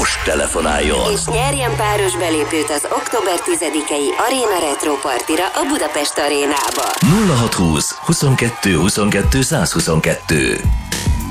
most telefonáljon. És nyerjen páros belépőt az október 10-i Arena Retro Partira a Budapest Arénába. 0620 22 22 122